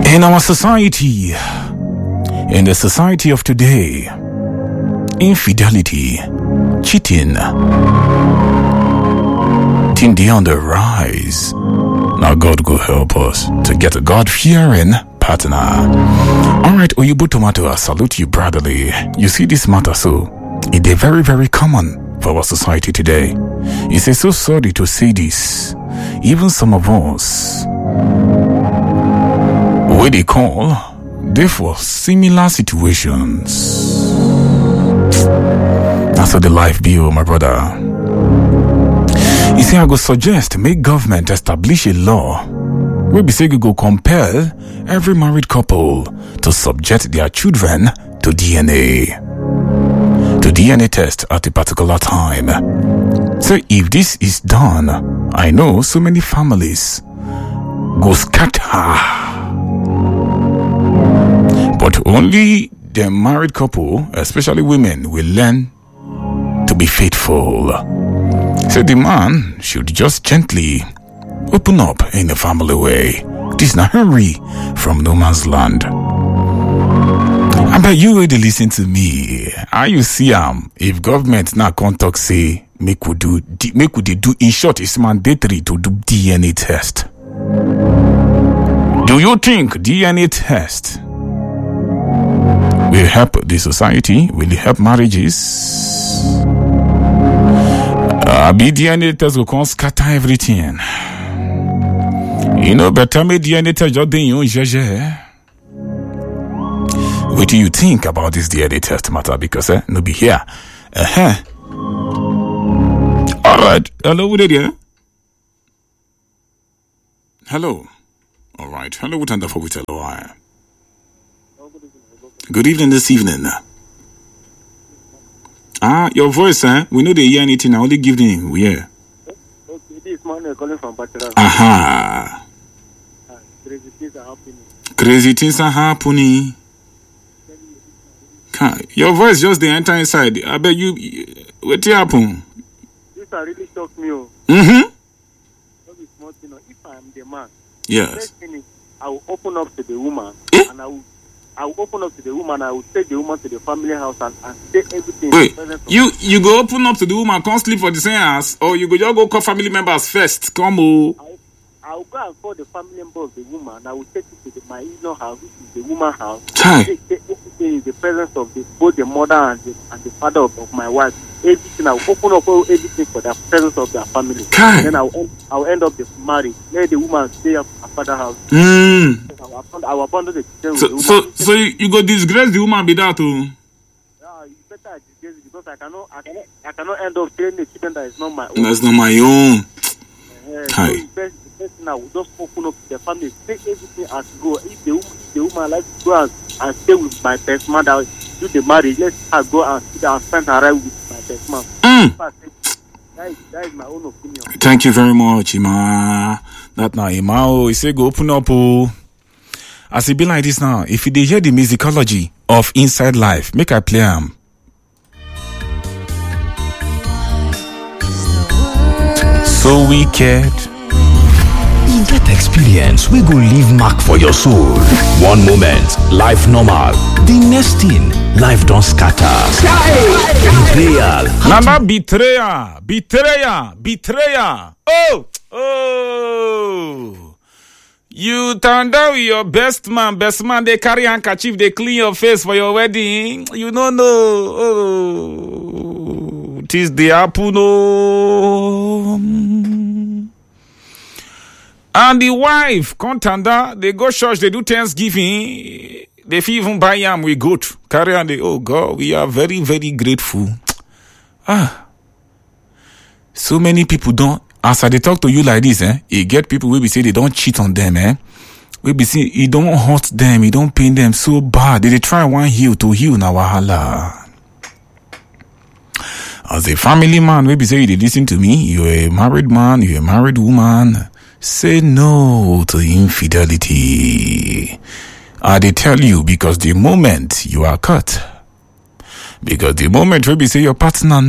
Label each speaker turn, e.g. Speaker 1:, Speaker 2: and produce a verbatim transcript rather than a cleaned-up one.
Speaker 1: In our society, in the society of today, infidelity, cheating, think they on the rise. Now God go help us to get a God-fearing partner. Alright, Oyibo Tomato, I salute you brotherly. You see this matter so, it is very very common for our society today. It's a so sorry to say this. Even some of us, what they call, they for similar situations. That's how the life be, oh my brother. You see, I go suggest make government establish a law where we say we go compel every married couple to subject their children to D N A. To D N A test at a particular time. So if this is done, I know so many families go scatter. But only the married couple, especially women, will learn to be faithful. So the man should just gently open up in a family way. This is not hurry from no man's land. I bet you will listen to me. How you see am? If government now can't talk say make we do make we do in short, it's mandatory to do D N A test. Do you think D N A test will help the society? Will it help marriages? Uh, B D N A test will come scatter everything. You know, better me D N A test just doing you. What do you think about this D N A test matter? Because eh, no be here. Uh-huh. All right. Hello, what are you? Hello. All right. Hello, what are for with hello? Good evening this evening. Ah, your voice, eh? We know they hear anything. I only give them. We hear.
Speaker 2: Okay, this is Manuel calling from Bachelor.
Speaker 1: Aha.
Speaker 2: Uh, crazy things are happening.
Speaker 1: Crazy things are happening. Your voice just they enter inside. I bet you. What happen?
Speaker 2: This are really shocked me. Oh.
Speaker 1: Mm-hmm.
Speaker 2: Small, you know, if I am the man,
Speaker 1: yes.
Speaker 2: First thing is, I will open up to the woman,
Speaker 1: eh?
Speaker 2: and I will, I will open up to the woman. I will take the woman to the family house and, and say everything.
Speaker 1: Wait, you you go open up to the woman, can't sleep for the same house, or you go just go call family members first? Come on.
Speaker 2: I will go and call the family member of the woman, and I will take it to the, my in-law house, which is the woman's house. Everything in the presence of the, both the mother and the, and the father of, of my wife. Everything, I will open up everything for the presence of their family.
Speaker 1: Kai.
Speaker 2: Then I will, I will end up the marriage. Let the woman stay at her father's house.
Speaker 1: Mm.
Speaker 2: I will abandon, I will abandon the children
Speaker 1: so,
Speaker 2: with the woman.
Speaker 1: So, so you, you go disgrace the woman be that too?
Speaker 2: Yeah, you better disgrace it because I cannot, I cannot, I cannot end up training the children that is not my own.
Speaker 1: That's not my own.
Speaker 2: Uh, so the best, the best thing I will just open up to the family, take everything as go. If the woman, if the woman likes to go and, and stay with my best man, that do the marriage, let her go and sit down and spend her right with my best man.
Speaker 1: Mm.
Speaker 2: That is, that is my own opinion.
Speaker 1: Thank you very much, Ima. That now, Ima, oh, he say go open up, oh. As it be like this now, if you hear the musicology of Inside Life, make I play am. So wicked.
Speaker 3: In that experience, we go leave mark for your soul. One moment, life normal. The next thing, life don't scatter. Betrayal.
Speaker 1: Nana betrayal, betrayal, betrayal. Oh, oh. You turned out with your best man, best man. They carry handkerchief, they clean your face for your wedding. You don't know. Oh, tis the apple, no. And the wife, contender, they go church, they do Thanksgiving. They feel even buy yam with goat. Carry on the, oh God, we are very, very grateful. Ah. So many people don't, as I they talk to you like this, eh, you get people will be say they don't cheat on them, eh. We be say, it don't hurt them, it don't pain them so bad. They, they try one heal to heal na wahala. As a family man, we be say, they listen to me, you're a married man, you're a married woman. Say no to infidelity. I they tell you because the moment you are caught, because the moment we be say your partner